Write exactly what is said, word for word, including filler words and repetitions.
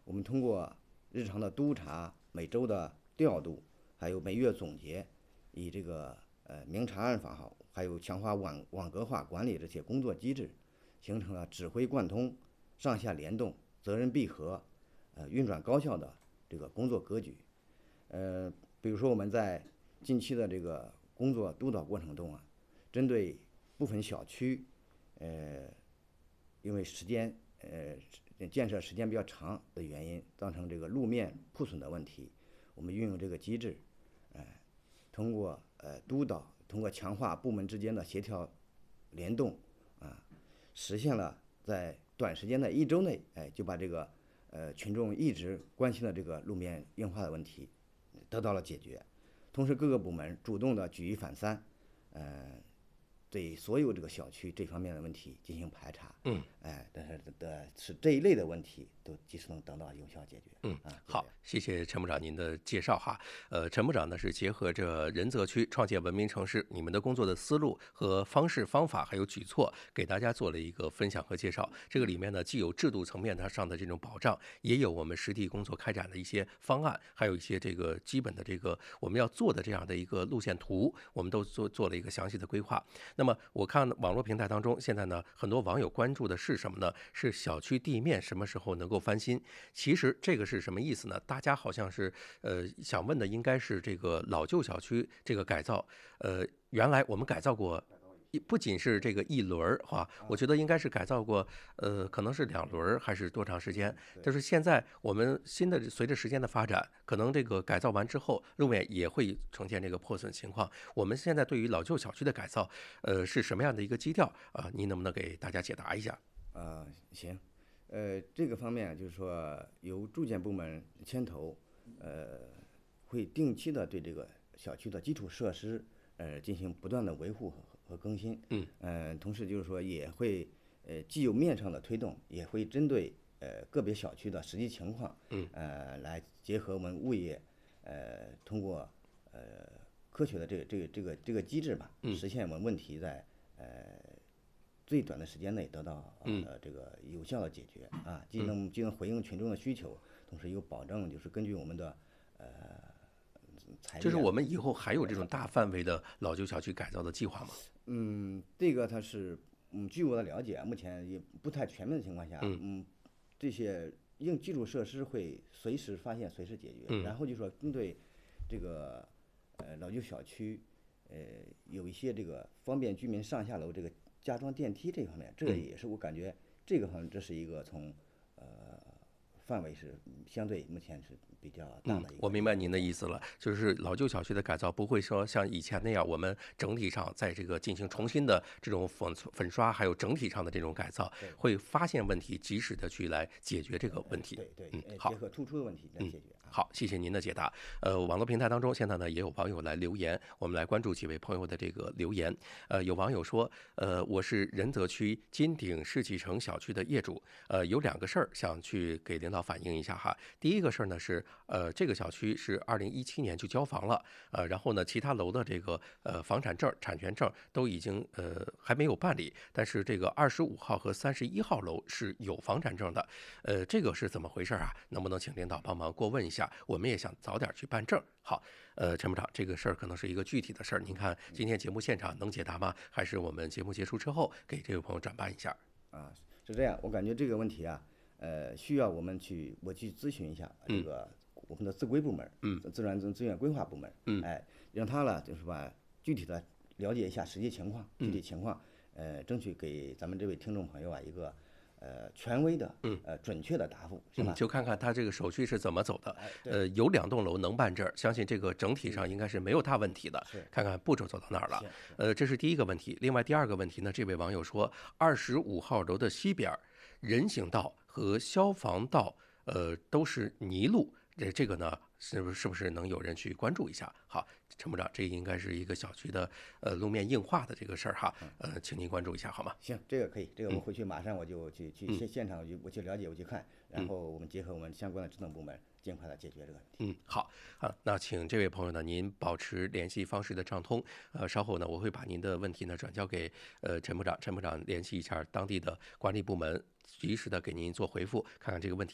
我们通过日常的督查、每周的调度，还有每月总结，以这个呃明察暗访好，还有强化网网格化管理这些工作机制，形成了指挥贯通、上下联动、责任闭合、呃运转高效的这个工作格局。呃，比如说我们在近期的这个工作督导过程中啊，针对部分小区，呃，因为时间呃建设时间比较长的原因，造成这个路面破损的问题，我们运用这个机制，呃，通过呃督导，通过强化部门之间的协调联动啊，实现了在短时间的一周内，哎，就把这个呃群众一直关心的这个路面硬化的问题得到了解决。同时，各个部门主动的举一反三，呃，对所有这个小区这方面的问题进行排查， 嗯， 哎，但是的是这一类的问题都及时能得到有效解决。 嗯， 啊， 好，谢谢陈部长您的介绍哈。呃，陈部长呢是结合着仁泽区创建文明城市你们的工作的思路和方式方法还有举措，给大家做了一个分享和介绍。这个里面呢既有制度层面上的这种保障，也有我们实地工作开展的一些方案，还有一些这个基本的这个我们要做的这样的一个路线图，我们都做做了一个详细的规划。那么我看网络平台当中，现在呢很多网友关注的是什么呢？是小区地面什么时候能够翻新？其实这个是什么意思呢？大家好像是呃想问的应该是这个老旧小区这个改造，呃，原来我们改造过。不仅是这个一轮儿哈，我觉得应该是改造过，呃，可能是两轮儿还是多长时间？就是现在我们新的随着时间的发展，可能这个改造完之后，路面也会呈现这个破损情况。我们现在对于老旧小区的改造，呃，是什么样的一个基调啊？您能不能给大家解答一下？ 啊，行，呃，这个方面就是说由住建部门牵头，呃，会定期的对这个小区的基础设施，呃，进行不断的维护和和更新。 嗯， 呃，同时就是说也会，呃，既有面上的推动，也会针对呃个别小区的实际情况， 嗯， 呃，来结合我们物业，呃，通过呃科学的这个这个这个这个机制吧， 嗯， 实现我们问题在呃最短的时间内得到呃这个有效的解决啊，既能既能回应群众的需求，同时又保证就是根据我们的呃财就是力啊。 我们以后还有这种大范围的老旧小区改造的计划吗？ 嗯，这个它是嗯，据我的了解，目前也不太全面的情况下， 嗯嗯，这些硬基础设施会随时发现、随时解决。然后就说针对这个呃老旧小区，呃有一些这个方便居民上下楼这个加装电梯这方面，这个也是我感觉这个方面这是一个从呃范围是相对目前是比较大嗯， 的一个。 我明白您的意思了，就是老旧小区的改造不会说像以前那样，我们整体上在这个进行重新的这种粉粉刷，还有整体上的这种改造，会发现问题，及时的去来解决这个问题。 对对， 嗯，好呃结。合突出的问题来解决啊。 好，谢谢您的解答。呃，网络平台当中现在呢也有网友来留言，我们来关注几位朋友的这个留言。呃，有网友说，呃，我是仁泽区金鼎世纪城小区的业主，呃，有两个事儿想去给领导反映一下哈。第一个事儿呢是，呃，这个小区是二零一七年就交房了，呃，然后呢其他楼的这个呃房产证、产权证都已经呃还没有办理，但是这个二十五号和三十一号楼是有房产证的，呃，这个是怎么回事啊？能不能请领导帮忙过问一下？我们也想早点去办证。好，呃，陈部长，这个事儿可能是一个具体的事儿，您看今天节目现场能解答吗？还是我们节目结束之后给这位朋友转办一下？ 啊，是这样，我感觉这个问题啊，呃，需要我们去我去咨询一下这个我们的自规部门， 嗯， 自然资源规划部门， 嗯， 哎，让他呢就是把具体的了解一下实际情况，具体情况，呃，争取给咱们这位听众朋友啊一个呃权威的， 嗯， 呃准确的答复，是吧？ 嗯，就看看他这个手续是怎么走的。 哎，对， 呃，有两栋楼能办证，相信这个整体上应该是没有大问题的。 是看看步骤走到哪儿了是。 呃，这是第一个问题。另外第二个问题呢，这位网友说，二十五号楼的西边儿人行道和消防道，呃，都是泥路。这这个呢，是不是是不是能有人去关注一下？好，陈部长，这应该是一个小区的呃路面硬化的这个事儿哈，呃，请您关注一下好吗？ 行，这个可以，这个我回去马上我就去去现现场我就我去了解，我去看，然后我们结合我们相关的职能部门，尽快的解决这个问题。 嗯，好啊，那请这位朋友呢，您保持联系方式的畅通，呃，稍后呢，我会把您的问题呢转交给呃陈部长，陈部长联系一下当地的管理部门，及时的给您做回复，看看这个问题。